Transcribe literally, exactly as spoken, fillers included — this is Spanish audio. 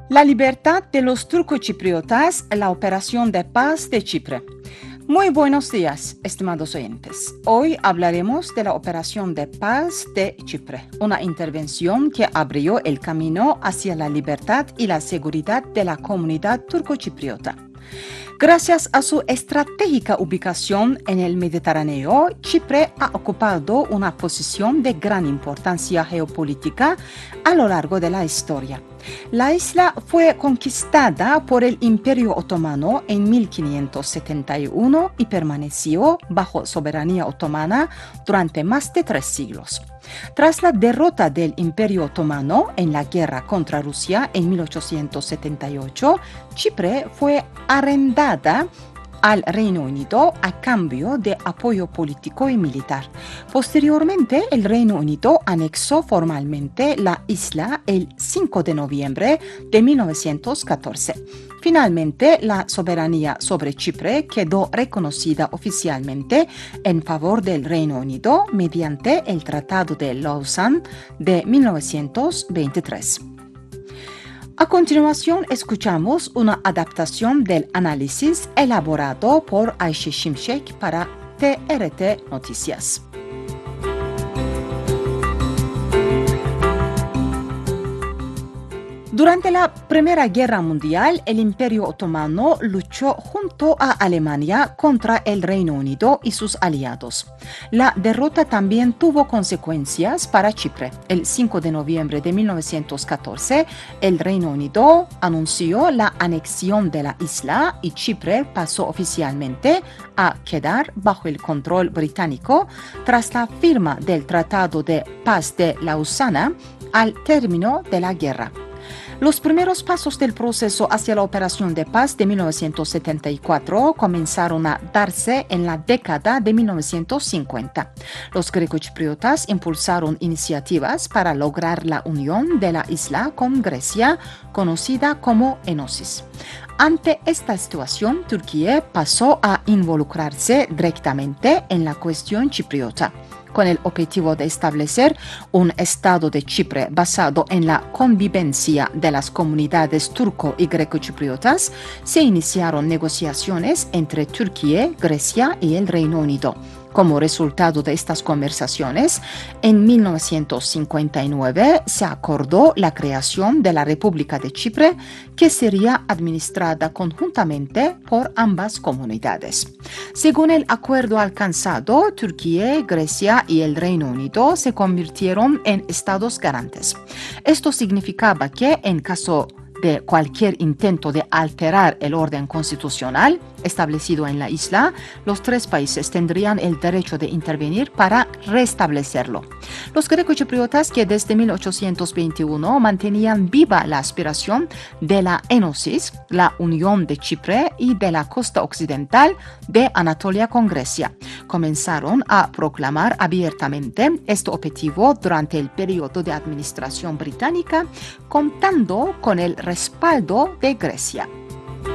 La libertad de los turcochipriotas, la operación de paz de Chipre. Muy buenos días, estimados oyentes. Hoy hablaremos de la operación de paz de Chipre, una intervención que abrió el camino hacia la libertad y la seguridad de la comunidad turcochipriota. Gracias a su estratégica ubicación en el Mediterráneo, Chipre ha ocupado una posición de gran importancia geopolítica a lo largo de la historia. La isla fue conquistada por el Imperio Otomano en mil quinientos setenta y uno y permaneció bajo soberanía otomana durante más de tres siglos. Tras la derrota del Imperio Otomano en la guerra contra Rusia en mil ochocientos setenta y ocho, Chipre fue arrendada al Reino Unido a cambio de apoyo político y militar. Posteriormente, el Reino Unido anexó formalmente la isla el cinco de noviembre de mil novecientos catorce. Finalmente, la soberanía sobre Chipre quedó reconocida oficialmente en favor del Reino Unido mediante el Tratado de Lausanne de mil novecientos veintitrés. A continuación, escuchamos una adaptación del análisis elaborado por Ayşe Şimşek para T R T Noticias. Durante la Primera Guerra Mundial, el Imperio Otomano luchó junto a Alemania contra el Reino Unido y sus aliados. La derrota también tuvo consecuencias para Chipre. El cinco de noviembre de mil novecientos catorce, el Reino Unido anunció la anexión de la isla y Chipre pasó oficialmente a quedar bajo el control británico tras la firma del Tratado de Paz de Lausana al término de la guerra. Los primeros pasos del proceso hacia la operación de paz de mil novecientos setenta y cuatro comenzaron a darse en la década de mil novecientos cincuenta. Los grecochipriotas impulsaron iniciativas para lograr la unión de la isla con Grecia, conocida como Enosis. Ante esta situación, Turquía pasó a involucrarse directamente en la cuestión chipriota, con el objetivo de establecer un Estado de Chipre basado en la convivencia de las comunidades turco- y grecochipriotas. Se iniciaron negociaciones entre Turquía, Grecia y el Reino Unido. Como resultado de estas conversaciones, en mil novecientos cincuenta y nueve se acordó la creación de la República de Chipre, que sería administrada conjuntamente por ambas comunidades. Según el acuerdo alcanzado, Turquía, Grecia y el Reino Unido se convirtieron en estados garantes. Esto significaba que, en caso de cualquier intento de alterar el orden constitucional establecido en la isla, los tres países tendrían el derecho de intervenir para restablecerlo. Los grecochipriotas, que desde mil ochocientos veintiuno mantenían viva la aspiración de la Enosis, la unión de Chipre y de la costa occidental de Anatolia con Grecia, comenzaron a proclamar abiertamente este objetivo durante el periodo de administración británica, contando con el respaldo de Grecia.